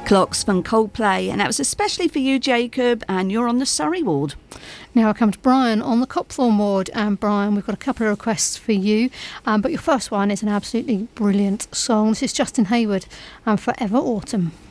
Clocks from Coldplay, and that was especially for you, Jacob, and you're on the Surrey ward. Now I come to Brian on the Copthorne ward, and Brian, we've got a couple of requests for you, but your first one is an absolutely brilliant song. This is Justin Hayward and Forever Autumn.